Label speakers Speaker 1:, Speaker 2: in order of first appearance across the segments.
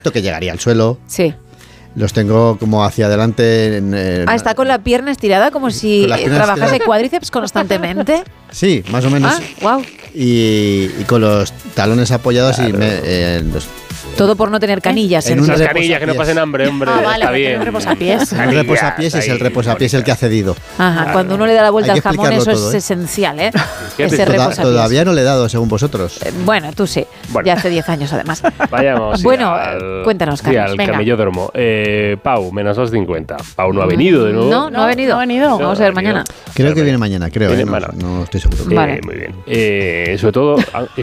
Speaker 1: que llegaría al suelo.
Speaker 2: Sí.
Speaker 1: Los tengo como hacia adelante.
Speaker 2: Está con la pierna estirada como si trabajase cuádriceps constantemente.
Speaker 1: Sí, más o menos.
Speaker 2: Wow.
Speaker 1: Y con los talones apoyados y
Speaker 2: todo por no tener canillas.
Speaker 3: Esas canillas que no pasen hambre, hombre.
Speaker 4: Vale,
Speaker 3: está bien.
Speaker 4: Un reposapiés.
Speaker 1: El reposapiés es el reposapiés el que ha cedido.
Speaker 2: Ajá, cuando uno le da la vuelta al jamón, eso es esencial, ¿eh? Ese reposapiés.
Speaker 1: Todavía no le he dado, según vosotros.
Speaker 2: Bueno, tú sí. Bueno. Ya hace 10 años, además.
Speaker 3: Vayamos.
Speaker 2: Bueno, cuéntanos, Carlos.
Speaker 3: Sí, al camellódromo. Pau, menos 2.50. Pau no ha venido de nuevo.
Speaker 2: No ha venido. Vamos a ver mañana.
Speaker 1: Creo que viene mañana, creo. No estoy seguro.
Speaker 2: Vale.
Speaker 3: Muy bien. Sobre todo,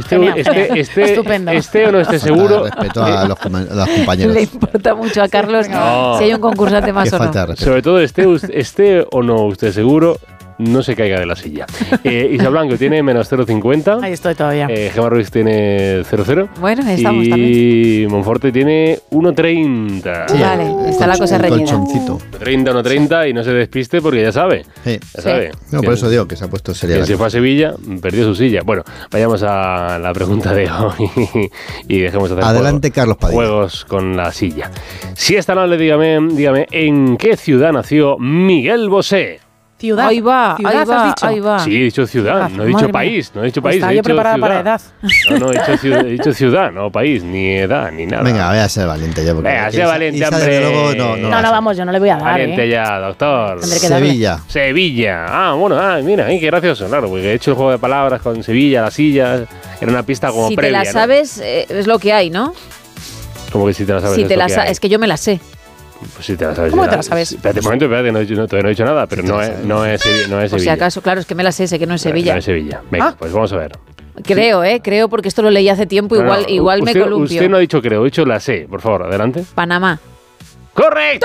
Speaker 3: este o no esté seguro.
Speaker 1: Respeto a los compañeros.
Speaker 2: Le importa mucho a Carlos si hay un concursante más o no.
Speaker 3: Sobre todo, esté o no usted seguro, no se caiga de la silla. Isa Blanco tiene menos 0,50.
Speaker 4: Ahí estoy todavía.
Speaker 3: Gemma Ruiz tiene 0,0.
Speaker 2: Bueno, ahí estamos
Speaker 3: y
Speaker 2: también.
Speaker 3: Y Monforte tiene 1,30.
Speaker 2: Sí, vale, está la cosa reñida.
Speaker 3: 1,30 y no se despiste porque ya sabe.
Speaker 1: Sí.
Speaker 3: Ya sabe.
Speaker 1: No, por eso digo que se ha puesto seria.
Speaker 3: Que se fue a Sevilla, perdió su silla. Bueno, vayamos a la pregunta de hoy y dejemos de hacer
Speaker 1: adelante, Carlos Padilla.
Speaker 3: Juegos con la silla. Si es tan amable, dígame, ¿en qué ciudad nació Miguel Bosé?
Speaker 4: Ciudad.
Speaker 2: Ahí va.
Speaker 3: Sí, he dicho ciudad, no he dicho país. No he dicho país.
Speaker 4: Estaba yo preparada para edad.
Speaker 3: No, he dicho ciudad, no país, ni edad, ni nada.
Speaker 1: Venga, voy a ser valiente ya.
Speaker 3: Venga, sea valiente, hombre.
Speaker 4: No, vamos, yo no le voy a dar.
Speaker 3: Valiente ya, doctor. Sevilla. Mira, qué gracioso, claro, porque he hecho el juego de palabras con Sevilla, la silla. Era una pista como previa.
Speaker 2: Si te la sabes, es lo que hay, ¿no?
Speaker 3: ¿Cómo que si te la sabes?
Speaker 2: Es que yo me la sé.
Speaker 3: Pues si te la sabes.
Speaker 4: ¿Cómo te la sabes?
Speaker 3: Espérate un momento, todavía no he dicho nada, pero no es Sevilla.
Speaker 2: Por si acaso, claro, es que me la sé que no es Sevilla.
Speaker 3: No es Sevilla. Venga, pues vamos a ver.
Speaker 2: Creo, porque esto lo leí hace tiempo, igual me columpio.
Speaker 3: Usted no ha dicho creo, ha dicho la sé, por favor, adelante.
Speaker 2: Panamá.
Speaker 3: ¡Correcto!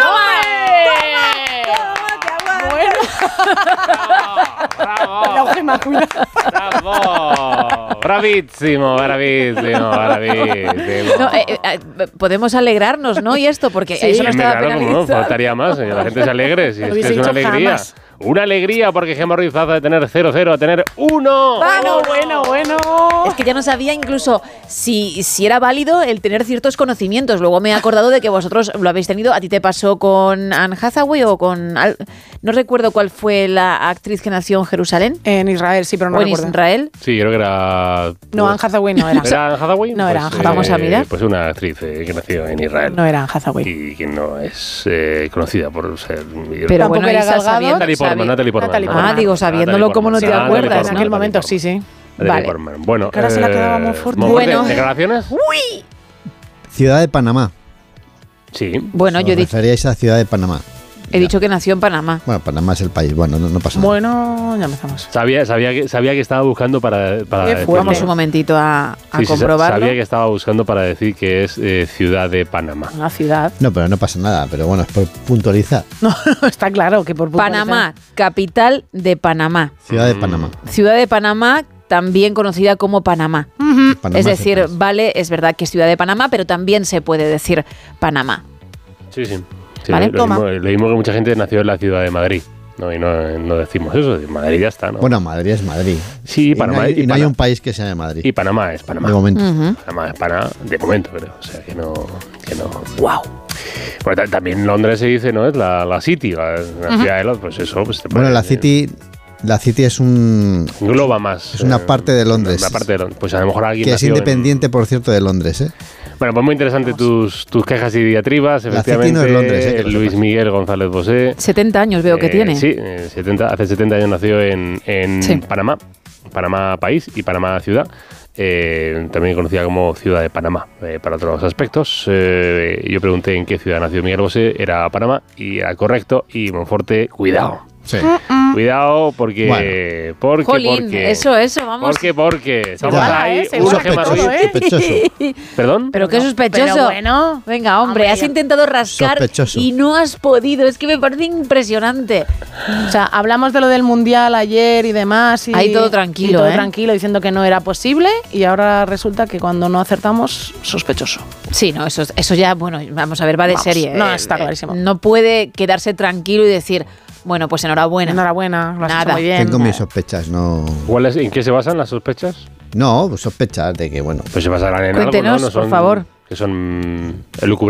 Speaker 3: ¡Bravo! ¡Bravísimo!
Speaker 2: No, podemos alegrarnos, ¿no? Y esto, porque eso no estaba penalizado.
Speaker 3: No, faltaría más, la gente se alegre, si es que es una alegría. Jamás. Una alegría porque Gemma Ruiz pasa de tener 0-0 a tener 1.
Speaker 4: Bueno.
Speaker 2: Es que ya no sabía incluso si era válido el tener ciertos conocimientos. Luego me he acordado de que vosotros lo habéis tenido. ¿A ti te pasó con Anne Hathaway o con...? No recuerdo cuál fue la actriz que nació en Jerusalén.
Speaker 4: En Israel, sí, pero no recuerdo.
Speaker 2: ¿En Israel?
Speaker 3: Sí, creo que era...
Speaker 4: No, Anne Hathaway no era.
Speaker 3: ¿Era Anne Hathaway?
Speaker 4: No, era Anne Hathaway.
Speaker 2: Vamos a mirar.
Speaker 3: Pues una actriz que nació en Israel.
Speaker 4: No era Anne Hathaway.
Speaker 3: Y que no es conocida por ser...
Speaker 2: Pero bueno,
Speaker 4: era
Speaker 2: Gal
Speaker 4: Gadot.
Speaker 3: Natalie Portman.
Speaker 2: Digo, sabiéndolo, ¿cómo no te acuerdas?
Speaker 4: En aquel momento, sí.
Speaker 2: Vale.
Speaker 3: Bueno,
Speaker 4: ahora se la quedaba muy fuerte.
Speaker 3: ¿Declaraciones?
Speaker 2: ¡Uy!
Speaker 1: Ciudad de Panamá.
Speaker 3: Sí.
Speaker 2: Bueno, yo he dicho...
Speaker 1: referíais a la ciudad de Panamá.
Speaker 2: He dicho que nació en Panamá.
Speaker 1: Bueno, Panamá es el país. Bueno, no pasa nada.
Speaker 4: Bueno, ya empezamos.
Speaker 3: Sabía que estaba buscando para
Speaker 2: Vamos un momentito a comprobarlo.
Speaker 3: Sabía que estaba buscando para decir que es ciudad de Panamá.
Speaker 4: Una ciudad.
Speaker 1: No, pero no pasa nada. Pero bueno, es por puntualizar.
Speaker 4: No, está claro que por puntualizar.
Speaker 2: Panamá, capital de Panamá.
Speaker 1: Ciudad de Panamá.
Speaker 2: Ciudad de Panamá, también conocida como Panamá.
Speaker 1: Panamá
Speaker 2: es decir, es verdad que es ciudad de Panamá, pero también se puede decir Panamá.
Speaker 3: Sí.
Speaker 2: ¿Vale?
Speaker 3: Lo mismo que mucha gente nació en la ciudad de Madrid. No, y no decimos eso. Madrid ya está, ¿no?
Speaker 1: Bueno, Madrid es Madrid.
Speaker 3: Sí, Panamá.
Speaker 1: Y no hay un país que sea de Madrid.
Speaker 3: Y Panamá es Panamá.
Speaker 1: De momento.
Speaker 3: Panamá es Panamá, de momento, creo. O sea, que no.
Speaker 2: ¡Wow!
Speaker 3: Bueno, también Londres se dice, ¿no? Es la City, la ciudad de Londres. Pues eso. Pues
Speaker 1: bueno, la City es un...
Speaker 3: Engloba más.
Speaker 1: Es una parte de Londres.
Speaker 3: Una parte de Londres. Pues a lo mejor alguien
Speaker 1: que es independiente, por cierto, de Londres, ¿eh?
Speaker 3: Bueno, pues muy interesante tus quejas y diatribas, efectivamente.
Speaker 1: La City no es Londres,
Speaker 3: Luis Miguel González Bosé.
Speaker 2: 70 años veo que tiene.
Speaker 3: Sí, hace 70 años nació en Panamá. Panamá país y Panamá ciudad. También conocida como Ciudad de Panamá para otros aspectos. Yo pregunté en qué ciudad nació Miguel Bosé, era Panamá y era correcto. Y Monforte, cuidado.
Speaker 1: Sí.
Speaker 3: Cuidado porque
Speaker 2: eso, vamos.
Speaker 3: Porque estamos ahí una Gemma Ruiz.
Speaker 1: Sospechoso.
Speaker 3: ¿Perdón?
Speaker 2: Pero qué sospechoso.
Speaker 4: Pero bueno,
Speaker 2: venga, hombre, has intentado rascar y no has podido. Es que me parece impresionante.
Speaker 4: O sea, hablamos de lo del Mundial ayer y demás. Y
Speaker 2: ahí todo tranquilo,
Speaker 4: todo tranquilo, diciendo que no era posible. Y ahora resulta que cuando no acertamos, sospechoso.
Speaker 2: Sí, no, eso ya, bueno, vamos a ver, va de serie.
Speaker 4: No, está clarísimo.
Speaker 2: No puede quedarse tranquilo y decir... Bueno, pues enhorabuena.
Speaker 4: Lo has hecho muy bien.
Speaker 1: Tengo mis sospechas, no...
Speaker 3: ¿En qué se basan las sospechas?
Speaker 1: No, sospechas de que, bueno...
Speaker 3: Pues se basarán en
Speaker 2: Cuéntenos,
Speaker 3: algo, ¿no?
Speaker 2: por favor.
Speaker 3: Que son elucubraciones.